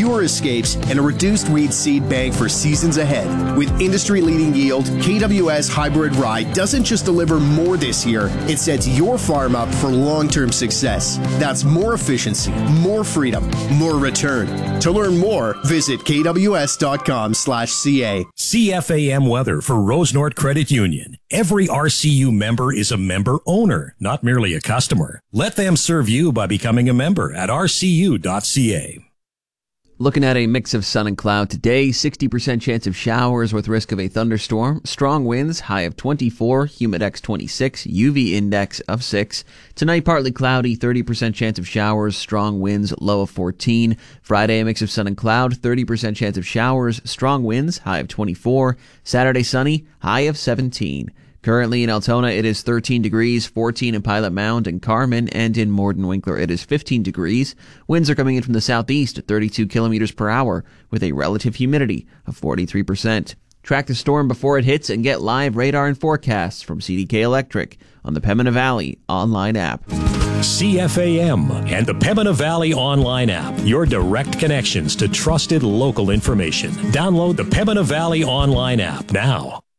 fewer escapes, and a reduced weed seed bank for seasons ahead. With industry-leading yield, KWS Hybrid Rye doesn't just deliver more this year, it sets your farm up for long-term success. That's more efficiency, more freedom, more return. To learn more, visit kws.com/ca. CFAM weather for Rosenort Credit Union. Every RCU member is a member owner, not merely a customer. Let them serve you by becoming a member at rcu.ca. Looking at a mix of sun and cloud today, 60% chance of showers with risk of a thunderstorm. Strong winds, high of 24, humidex 26, UV index of 6. Tonight, partly cloudy, 30% chance of showers, strong winds, low of 14. Friday, a mix of sun and cloud, 30% chance of showers, strong winds, high of 24. Saturday, sunny, high of 17. Currently in Altona, it is 13 degrees, 14 in Pilot Mound and Carmen, and in Morden Winkler, it is 15 degrees. Winds are coming in from the southeast at 32 kilometers per hour, with a relative humidity of 43%. Track the storm before it hits and get live radar and forecasts from CDK Electric on the Pembina Valley online app. CFAM and the Pembina Valley online app, your direct connections to trusted local information. Download the Pembina Valley online app now.